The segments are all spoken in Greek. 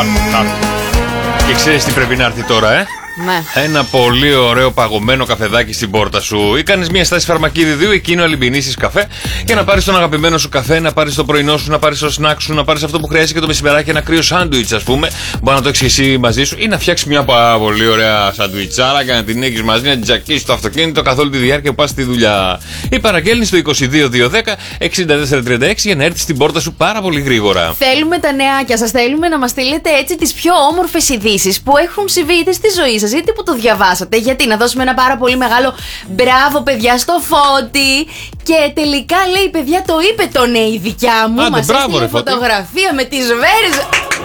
Και ξέρεις τι πρέπει να έρθει τώρα, Ναι. Ένα πολύ ωραίο παγωμένο καφεδάκι στην πόρτα σου. Ή κάνεις μια στάση φαρμακίδιδου, εκείνο αλυμπινήσεις καφέ, για να πάρεις τον αγαπημένο σου καφέ, να πάρεις το πρωινό σου, να πάρεις το σνακ σου, να πάρεις αυτό που χρειάζεται και το μεσημεράκι, ένα κρύο σάντουιτς, ας πούμε. Μπορεί να το έχεις εσύ μαζί σου ή να φτιάξεις μια πολύ ωραία σαντουιτσάρα και να την έχεις μαζί, να την τζακίσεις στο αυτοκίνητο καθ' όλη τη διάρκεια που πας στη δουλειά. Ή παραγγέλνεις το 22210 6436 για να έρθει στην πόρτα σου πάρα πολύ γρήγορα. Θέλουμε τα νεάκια σας, θέλουμε να μας στείλετε έτσι τις πιο όμορφες ειδήσεις που έχουν συμβεί είτε στη ζωή σας είτε που το διαβάσατε. Γιατί να δώσουμε ένα πάρα πολύ μεγάλο μπράβο, παιδιά, στο Φώτη. Και τελικά λέει, παιδιά, το είπε το ναι η δικιά μου. Μας έστειλε φωτογραφία με τις βέρες.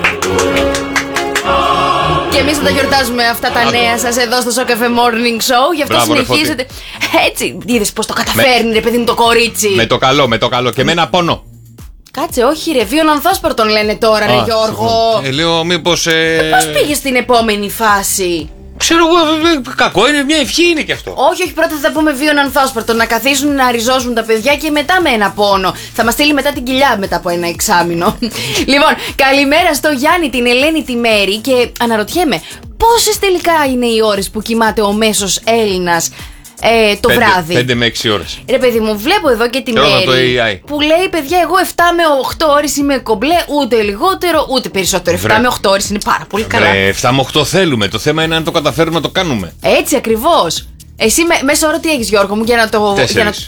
Και εμείς θα τα γιορτάζουμε αυτά τα νέα σας εδώ στο Shock FM Morning Show. Γι' αυτό μπράβο, συνεχίζετε. Έτσι, είδες πως το καταφέρνει, ρε παιδί μου, το κορίτσι. Με το καλό και με ένα πόνο. Κάτσε, όχι ρε, βίον ανθόσπαρτον λένε τώρα, ρε Γιώργο. Λέω μήπως. Πώς πήγες στην επόμενη φάση? Ξέρω εγώ, κακό είναι, μια ευχή είναι και αυτό. Όχι, πρώτα θα πούμε βίον ανθόσπαρτον, να καθίσουν να ριζώσουν τα παιδιά και μετά με ένα πόνο. Θα μας στείλει μετά την κοιλιά μετά από ένα εξάμηνο. Λοιπόν, καλημέρα στο Γιάννη, την Ελένη, τη Μέρη και αναρωτιέμαι πόσες τελικά είναι οι ώρες που κοιμάται ο μέσος Έλληνας το βράδυ. 5 με 6 ώρες. Ρε παιδί μου, βλέπω εδώ και τη Μέρη που λέει, παιδιά, εγώ 7 με 8 ώρες είμαι κομπλέ, ούτε λιγότερο ούτε περισσότερο. 7 με 8 ώρες είναι πάρα πολύ καλά. 7 με 8 θέλουμε. Το θέμα είναι αν το καταφέρουμε να το κάνουμε. Έτσι ακριβώς. Εσύ μέσα ώρα τι έχεις, Γιώργο μου, για να το.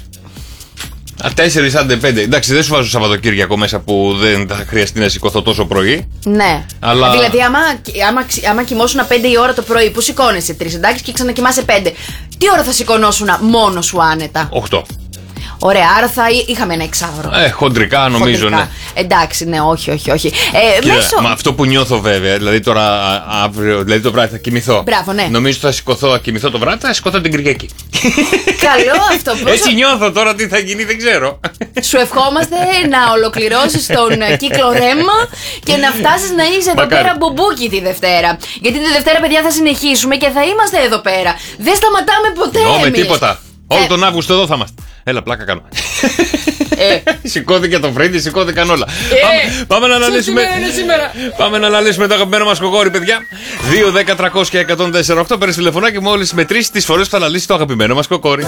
4 άντε 5. Εντάξει, δεν σου βάζω Σαββατοκύριακο μέσα που δεν θα χρειαστεί να σηκωθώ τόσο πρωί. Ναι. Αλλά... Δηλαδή, άμα κοιμώσουν 5 η ώρα το πρωί, που σηκώνεσαι 3, εντάξει, και ξανακοιμάσαι 5. Τι ώρα θα σηκωνόσουν μόνο σου άνετα? 8. Ωραία, άρα θα είχαμε ένα εξάωρο. Χοντρικά νομίζω, χοντρικά. Ναι. Εντάξει, ναι, όχι. Μα αυτό που νιώθω βέβαια, δηλαδή τώρα αύριο, δηλαδή το βράδυ θα κοιμηθώ. Μπράβο, ναι. Νομίζω θα σηκωθώ, θα κοιμηθώ το βράδυ, θα σηκωθώ την Κυριακή. Καλό αυτό. Έτσι νιώθω τώρα, τι θα γίνει, δεν ξέρω. Σου ευχόμαστε να ολοκληρώσεις τον κύκλο ρέμα και να φτάσεις να είσαι εδώ πέρα μπομπούκι τη Δευτέρα. Γιατί τη Δευτέρα, παιδιά, θα συνεχίσουμε και θα είμαστε εδώ πέρα. Δεν σταματάμε ποτέ. Με τίποτα. Όλο τον Αύγουστο εδώ θα είμαστε. Έλα, πλάκα κάνω. Σηκώθηκε το φρύδι, σηκώθηκαν όλα. Πάμε να αναλύσουμε. Πάμε να αναλύσουμε το αγαπημένο μας κοκόρι, παιδιά. 2, 10, 300 και 104,8. Παίρνεις τηλεφωνάκι μόλις μετρήσεις τις φορές που θα αναλύσει το αγαπημένο μας κοκόρι.